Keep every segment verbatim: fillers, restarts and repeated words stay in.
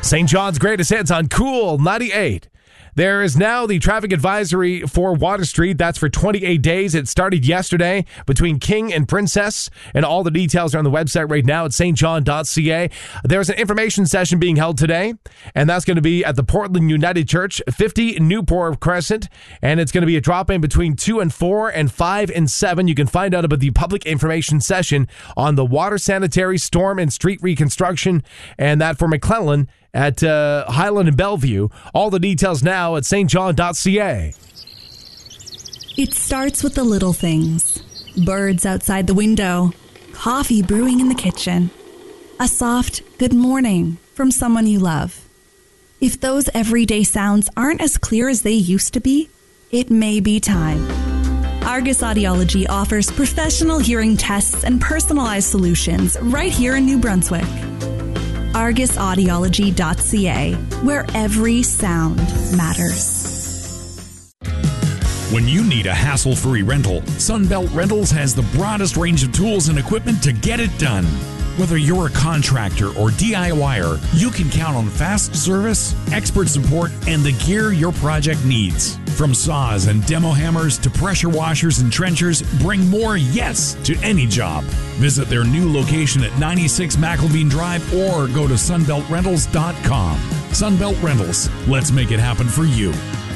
Saint John's greatest hits on Cool ninety-eight. There is now the traffic advisory for Water Street. That's for twenty-eight days. It started yesterday between King and Princess, and all the details are on the website right now at s t john dot c a. There's an information session being held today, and that's going to be at the Portland United Church, fifty Newport Crescent, and it's going to be a drop-in between two and four and five and seven. You can find out about the public information session on the water, sanitary, storm, and street reconstruction, and that for McClellan at uh, Highland and Bellevue. All the details now at s t john dot c a. It starts with the little things. Birds outside the window. Coffee brewing in the kitchen. A soft good morning from someone you love. If those everyday sounds aren't as clear as they used to be, it may be time. Argus Audiology offers professional hearing tests and personalized solutions right here in New Brunswick. argus audiology dot c a, where every sound matters. When you need a hassle-free rental, Sunbelt Rentals has the broadest range of tools and equipment to get it done. Whether you're a contractor or DIYer, you can count on fast service, expert support, and the gear your project needs. From saws and demo hammers to pressure washers and trenchers, bring more yes to any job. Visit their new location at ninety-six McElveen Drive or go to sunbelt rentals dot com. Sunbelt Rentals, let's make it happen for you.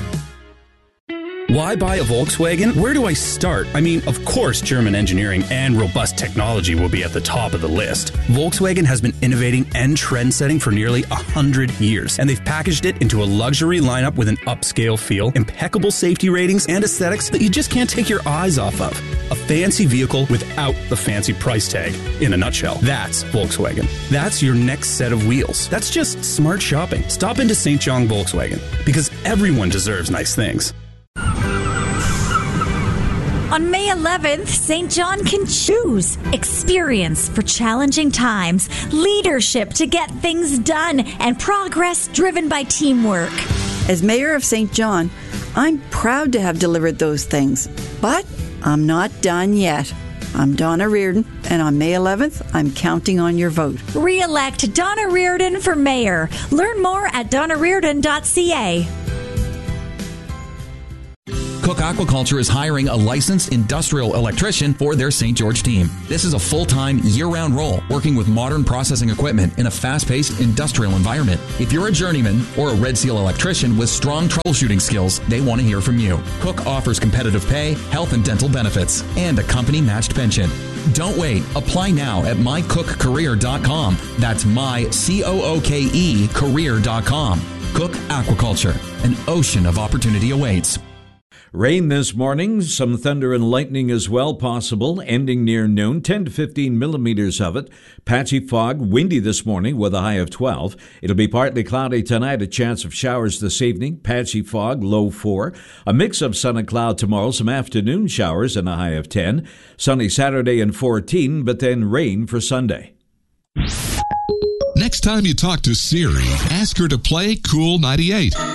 Why buy a Volkswagen? Where do I start? I mean, of course, German engineering and robust technology will be at the top of the list. Volkswagen has been innovating and trend-setting for nearly one hundred years, and they've packaged it into a luxury lineup with an upscale feel, impeccable safety ratings, and aesthetics that you just can't take your eyes off of. A fancy vehicle without the fancy price tag. In a nutshell, that's Volkswagen. That's your next set of wheels. That's just smart shopping. Stop into Saint John Volkswagen, because everyone deserves nice things. On May eleventh, Saint John can choose experience for challenging times, leadership to get things done, and progress driven by teamwork. As mayor of Saint John, I'm proud to have delivered those things, but I'm not done yet. I'm Donna Reardon, and on May eleventh, I'm counting on your vote. Re-elect Donna Reardon for mayor. Learn more at donna reardon dot c a. Cook Aquaculture is hiring a licensed industrial electrician for their Saint George team. This is a full-time, year-round role, working with modern processing equipment in a fast-paced industrial environment. If you're a journeyman or a Red Seal electrician with strong troubleshooting skills, they want to hear from you. Cook offers competitive pay, health and dental benefits, and a company-matched pension. Don't wait. Apply now at my cook career dot com. That's my C O O K E career dot com. Cook Aquaculture. An ocean of opportunity awaits. Rain this morning, some thunder and lightning as well possible, ending near noon, ten to fifteen millimeters of it. Patchy fog, windy this morning with a high of twelve. It'll be partly cloudy tonight, a chance of showers this evening. Patchy fog, low four. A mix of sun and cloud tomorrow, some afternoon showers and a high of ten. Sunny Saturday and fourteen, but then rain for Sunday. Next time you talk to Siri, ask her to play Cool ninety-eight.